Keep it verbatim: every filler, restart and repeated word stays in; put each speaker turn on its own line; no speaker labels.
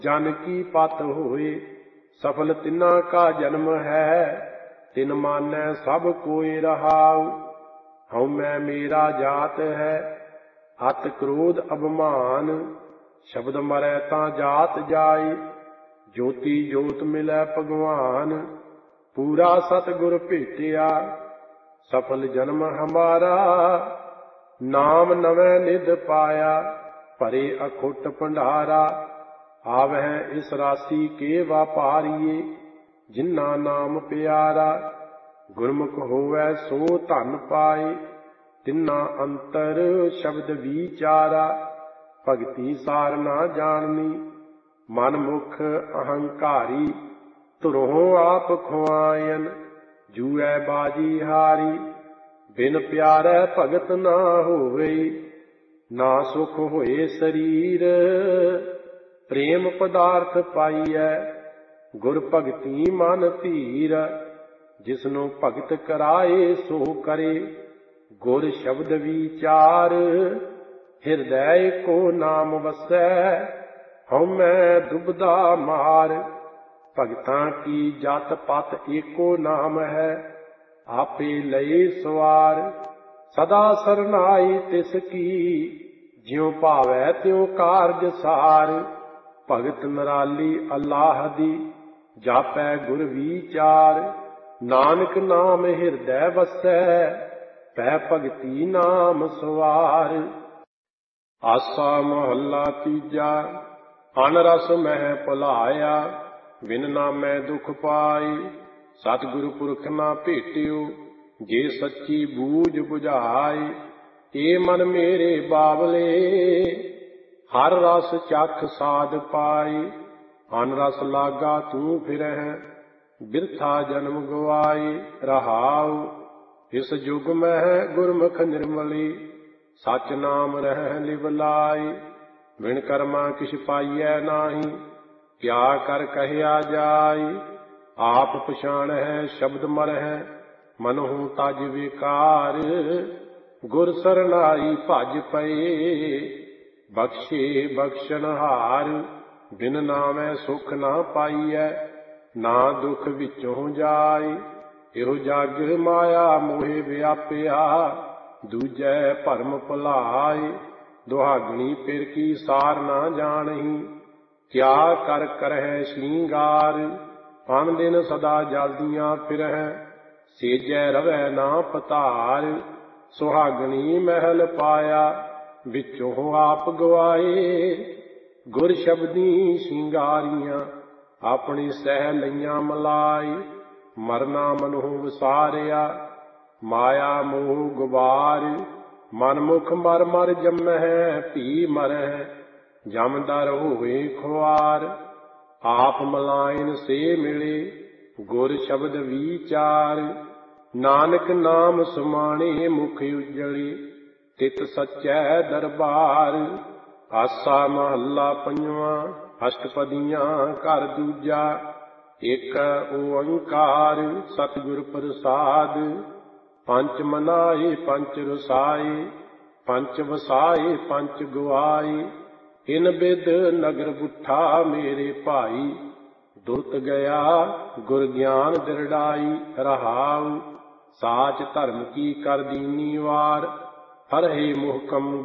जन की पत होए। सफल तिना का जन्म है, तिन मानै सब कोई रहाउ। हऊँ मैं मेरा जात है, अत क्रोध अभिमान। शब्द मरै तां जात जाई, ज्योति जोत मिलै भगवान। पूरा सतगुर भेटिया, सफल जन्म हमारा। नाम नवै निध पाया, भरे अखुट भंडारा। आवह इस राशि के वापारिये, जिन्ना नाम प्यारा। गुरमुख होवै सो धन पाए, तिन्ना अंतर शब्द विचारा। भगति सार ना जाननी, मन मुख अहंकारी। धुरों आप खुआयन, जूऐ बाजी हारी। बिन प्यारे भगत ना होवे, ना सुख होए शरीर। प्रेम पदार्थ पाइयै, गुर भगति मन धीर। जिसनु भगत कराए सो करे, गुर शब्द विचार। हिरदै को नाम वसै, हउमੈ दुबदा मार। भगतां की जात पात एको नाम है, आपे लए सवार। सदा सरनाई तिसकी, ज्यों भावै त्यों कारज सार। भगत निराली अल्लाह दी, जापै गुर विचार। नानक नाम हिरदै वसै, पै भगति नाम सवार। आसा महला तीजा। अन रस मह भुलाया, बिन नामै दुख पाई। सतगुरु पुरख ना भेटियो, जे सच्ची बूझ बुझाई। ए मन मेरे बावले, हर रस चख साध पाई। अन रस लागा तू फिरह, बिरथा जन्म गवाई। रहाउ इस जुग मह गुरमुख निर्मली, सच नाम रह लिवलाई। बिन कर्मा किछ पाइयै नाही, क्या कर कहया जाई। आप पछाणह शब्द मरह, मनहु तज विकार। गुर सरनाई भज पए, बख्शे बख्शनहार। बिन नामै सुख ना पाइयै, ना दुख विचों जाई। इहो जग माया मोहे व्यापिया, दूजै भरम भुलाए। दुहागणी पिर की सार ना जानही, क्या कर करह श्रृंगार। अन दिन सदा जलदियां फिरह, सेजै रवै ना पतार। सुहागणी महल पाया, विचों आप गवाए। गुर शब्दी श्रृंगारियां, अपनी सह लईयां मलाई। मरना मनहु विसारिया, माया मोह गुबार। मन मुख मर मर जमह, भी मरह, जमदर होए खुआर। आप मलायन से मिले, गुर शब्द विचार। नानक नाम सुमाणे मुख उजले, तित सच्चै दरबार। आसा महला पंजवां। अष्टपदियां घर दूजा। एक ओंकार सतगुर प्रसाद। पंच मनाए पंच रुसाए, पंच वसाए पंच गुआए। इन बिद नगर बुठा मेरे भाई, दुरत गया गुर ज्ञान दिरड़ाई। रहाउ साच धर्म की कर दीनी वार, हरहि मुहकम